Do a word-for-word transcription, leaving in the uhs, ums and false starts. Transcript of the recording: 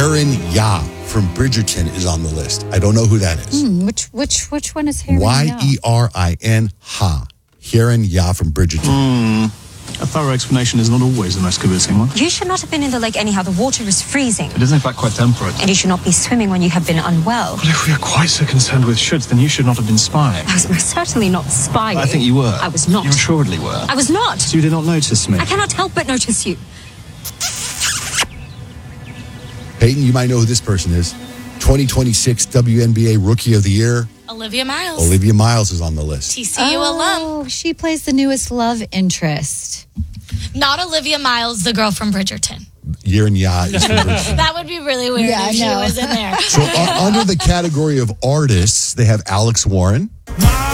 Aaron Ya from Bridgerton is on the list. I don't know who that is. Hmm, which which which one is Aaron Y Ya? E R I N Ha. Aaron Ya from Bridgerton. Mm. A thorough explanation is not always the most convincing one. You should not have been in the lake anyhow. The water is freezing. It is in fact quite temperate. And you should not be swimming when you have been unwell. But if we are quite so concerned with shoulds, then you should not have been spying. I was most certainly not spying. I think you were. I was not. You assuredly were. I was not. So you did not notice me. I cannot help but notice you. Peyton, you might know who this person is. twenty twenty-six W N B A Rookie of the Year. Olivia Miles. Olivia Miles is on the list. T C U oh, alum. She plays the newest love interest. Not Olivia Miles, the girl from Bridgerton. Aaron Ya is from Bridgerton. That would be really weird Yeah, if she I know. was in there. So uh, under the category of artists, they have Alex Warren. My